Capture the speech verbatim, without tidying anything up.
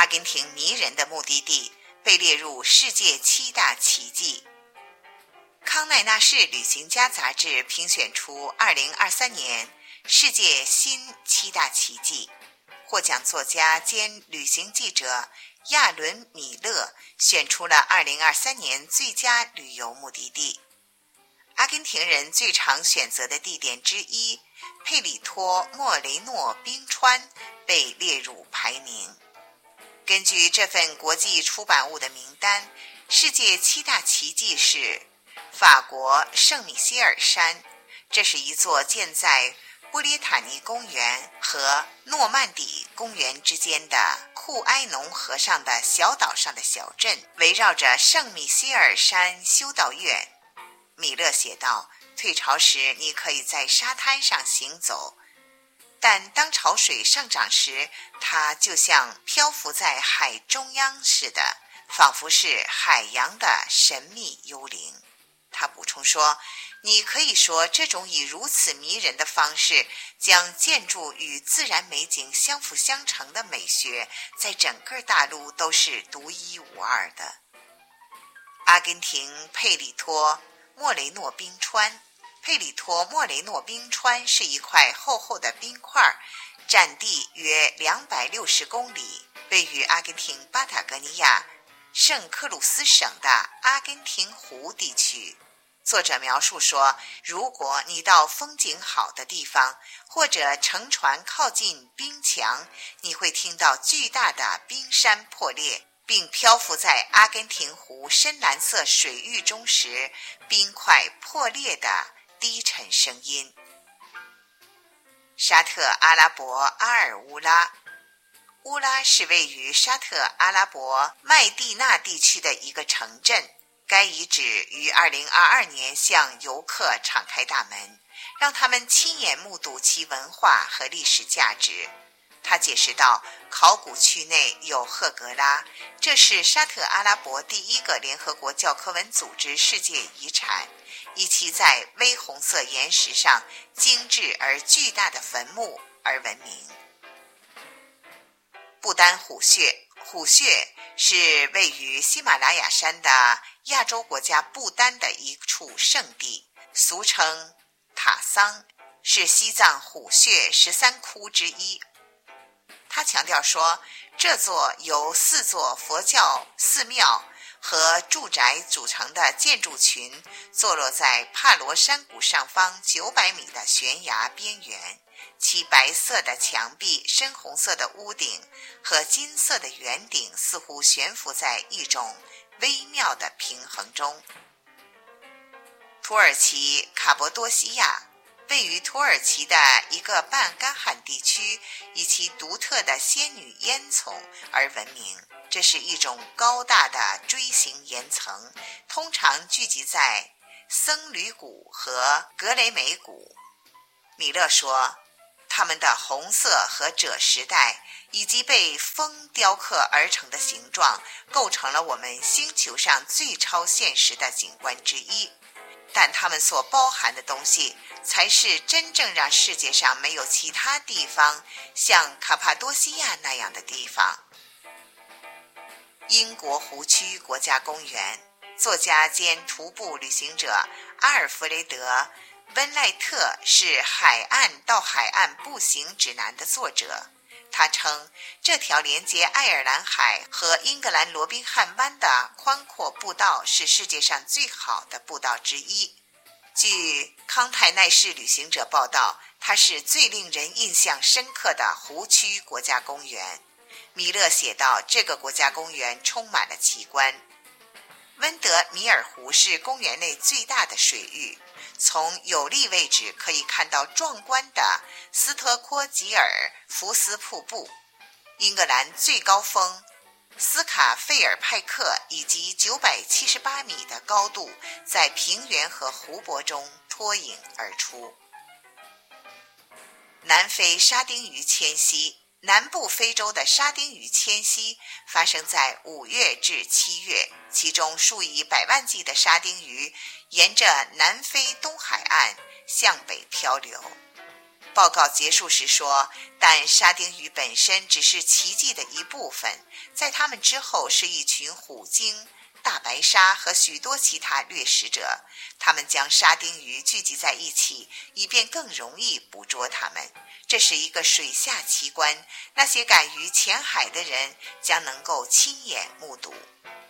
阿根廷迷人的目的地被列入世界七大奇迹。康奈纳市旅行家杂志评选出二零二三年世界新七大奇迹，获奖作家兼旅行记者亚伦·米勒选出了二零二三年最佳旅游目的地。阿根廷人最常选择的地点之一，佩里托莫雷诺冰川被列入排名。根据这份国际出版物的名单，世界七大奇迹是法国圣米歇尔山，这是一座建在波列塔尼公园和诺曼底公园之间的库埃农河上的小岛上的小镇，围绕着圣米歇尔山修道院。米勒写道，退潮时你可以在沙滩上行走，但当潮水上涨时，它就像漂浮在海中央似的，仿佛是海洋的神秘幽灵。他补充说，你可以说这种以如此迷人的方式将建筑与自然美景相辅相成的美学，在整个大陆都是独一无二的。阿根廷佩里托莫雷诺冰川，佩里托莫雷诺冰川是一块厚厚的冰块，占地约两百六十公里，位于阿根廷巴塔哥尼亚圣克鲁斯省的阿根廷湖地区。作者描述说，如果你到风景好的地方，或者乘船靠近冰墙，你会听到巨大的冰山破裂，并漂浮在阿根廷湖深蓝色水域中时，冰块破裂的低沉声音。沙特阿拉伯阿尔乌拉，乌拉是位于沙特阿拉伯麦地那地区的一个城镇。该遗址于二零二二年向游客敞开大门，让他们亲眼目睹其文化和历史价值。他解释道，考古区内有赫格拉，这是沙特阿拉伯第一个联合国教科文组织世界遗产，以其在微红色岩石上精致而巨大的坟墓而闻名。不丹虎穴，虎穴是位于喜马拉雅山的亚洲国家不丹的一处圣地，俗称塔桑，是西藏虎穴十三窟之一。他强调说，这座由四座佛教寺庙和住宅组成的建筑群坐落在帕罗山谷上方九百米的悬崖边缘，其白色的墙壁、深红色的屋顶和金色的圆顶似乎悬浮在一种微妙的平衡中。土耳其卡波多西亚位于土耳其的一个半干旱地区，以其独特的仙女烟囱而闻名。这是一种高大的锥形岩层，通常聚集在僧侣谷和格雷梅谷。米勒说，它们的红色和赭石带以及被风雕刻而成的形状，构成了我们星球上最超现实的景观之一。但它们所包含的东西，才是真正让世界上没有其他地方像卡帕多西亚那样的地方。英国湖区国家公园，作家兼徒步旅行者阿尔弗雷德·温赖特是《海岸到海岸步行指南》的作者。他称，这条连接爱尔兰海和英格兰罗宾汉湾的宽阔步道是世界上最好的步道之一。据康泰奈市旅行者报道，它是最令人印象深刻的湖区国家公园。米勒写道，这个国家公园充满了奇观。温德米尔湖是公园内最大的水域，从有利位置可以看到壮观的斯特科吉尔福斯瀑布、英格兰最高峰斯卡费尔派克以及九百七十八米的高度在平原和湖泊中脱颖而出。南非沙丁鱼迁徙，南部非洲的沙丁鱼迁徙发生在五月至七月，其中数以百万计的沙丁鱼沿着南非东海岸向北漂流。 报告结束时说，但沙丁鱼本身只是奇迹的一部分，在它们之后是一群虎鲸、大白鲨和许多其他掠食者，他们将沙丁鱼聚集在一起，以便更容易捕捉它们。这是一个水下奇观，那些敢于潜海的人将能够亲眼目睹。